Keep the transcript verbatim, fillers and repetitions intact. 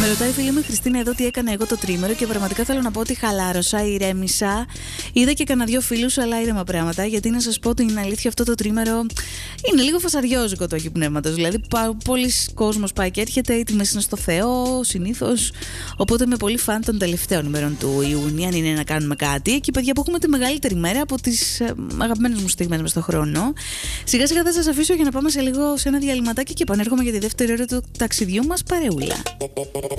Με ρωτάει η φίλη μου η Χριστίνα εδώ τι έκανα εγώ το τρίμερο και πραγματικά θέλω να πω ότι χαλάρωσα, ηρέμησα. Είδα και κανένα δυο φίλους, αλλά ήρεμα πράγματα. Γιατί να σας πω ότι είναι αλήθεια αυτό το τρίμερο είναι λίγο φασαριόζικο το Αγίου Πνεύματος. Δηλαδή, πολλοί κόσμος πάει και έρχεται, οι τιμές είναι στο Θεό συνήθως. Οπότε είμαι πολύ φαν των τελευταίων ημερών του Ιούνιου, αν είναι να κάνουμε κάτι. Και παιδιά που έχουμε τη μεγαλύτερη μέρα από τις ε, αγαπημένες μου στιγμές μες στον χρόνο. Σιγά σιγά θα σας αφήσω για να πάμε σε λίγο σε ένα διαλυματάκι και επανέρχομαι για τη δεύτερη ώρα του ταξιδιού μας παρεούλα.